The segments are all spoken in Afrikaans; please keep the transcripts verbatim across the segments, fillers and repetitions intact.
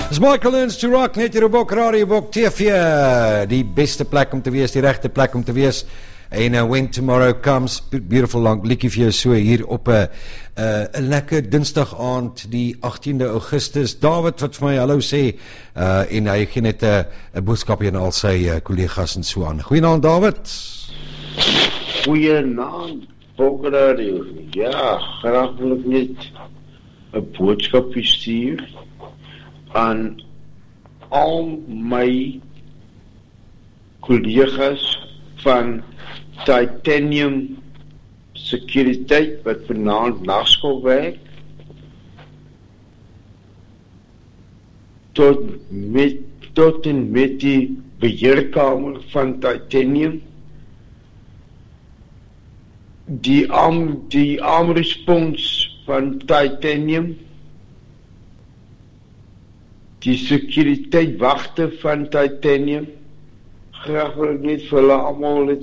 Dis Michael Learns to Rock, net hier op Bok Radio, Bok T V. Die beste plek om te wees, die regte plek om te wees. En uh, When Tomorrow Comes, beautiful lang blikkie vir jou so hier op 'n 'n 'n lekker Dinsdag aand, die agtiende Augustus. David wat vir my hallo sê, uh, en hy gee net 'n 'n boodskapie aan al sy kollegas uh, en so aan. Goeienaand David. Goeienaand Bok Radio. Ja, graag wil ek net 'n boodskapie stuur aan al my kollegas van Titanium Sekuriteit wat vanaand nagskool werk, tot met tot en met die beheerkamer van Titanium, die arm die armrespons van Titanium, die sekuriteitwagte van Titanium. Graag wil ek net vir hulle almal net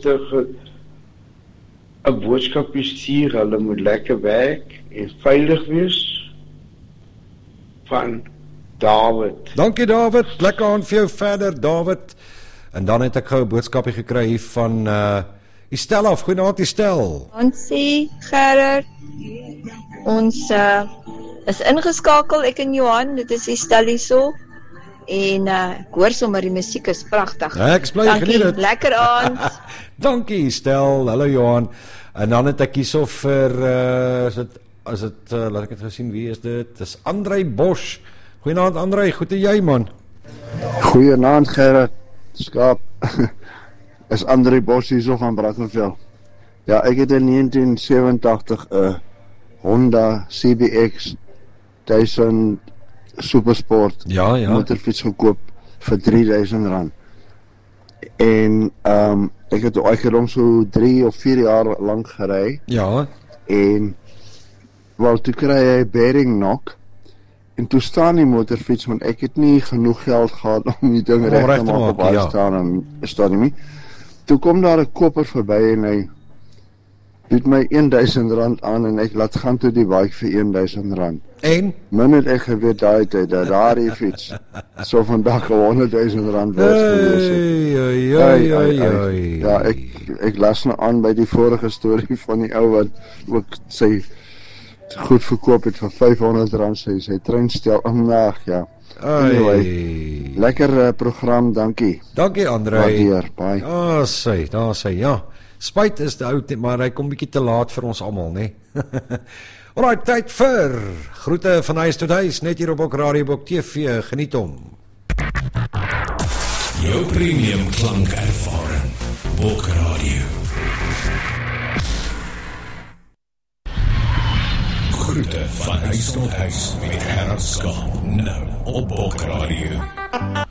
'n boodskap stuur. Hulle moet lekker werk en veilig wees. Van David. Dankie David, lekker aan vir jou verder David. En dan het ek gou 'n boodskapie gekry hier van uh, Estelle af. Goeienaand Estelle. Ons sê Gerard, ons uh, is ingeskakel, ek en Johan, dit is Estelle so. En uh, ek hoor sommer die musiek is pragtig. Ja, ek bly geniet dit. Lekker aand. Dankie Stel, hallo Johan. En dan het ek hierso vir uh, is dit as dit uh, laat ek het gesien wie is dit? Dis Andrei Bosch. Goeienaand Andrei, goed en jy man? Goeienaand Gerard. Skaap. Is Andrei Bosch hierso van Brackenfell. Ja, ek het in negentien sewentig 'n uh, Honda C B X duisend Supersport ja, ja. motorfiets gekoop vir drie duisend rand. En um, ek het ooit gedom so drie of vier jaar lang gery. Ja. En wel toe kry hy bearing knock. En toe staan die motorfiets, want ek het nie genoeg geld gehad om die ding reg te maak op al staan en staan nie. Toe kom daar 'n koper verby en hy bied my duisend rand aan en ek laat gaan toe die bike vir duisend rand. En? Min het ek geweet daai tyd dat daardie fiets so vandag honderdduisend rand werd gewees het. Oi, oi, oi, oi. Ja, ek, ek las nou aan by die vorige storie van die ou wat ook sy goed verkoop het vir vyfhonderd rand sy, sy treinstel omlaag, ja. Anyway, lekker uh, program, dankie. Dankie Andrei. Waardeer, bye. Ah, sy, daar sy, ja. Spyt is die oud, maar hy kom bietjie te laat vir ons almal, né? Alright, tyd vir groete van huis tot huis, net hier op Bok Radio, Bok T V, geniet hom. Jou premium klank ervaring, Bok Radio. Groete van huis tot huis met Gerard Skaap, nou op Bok Radio.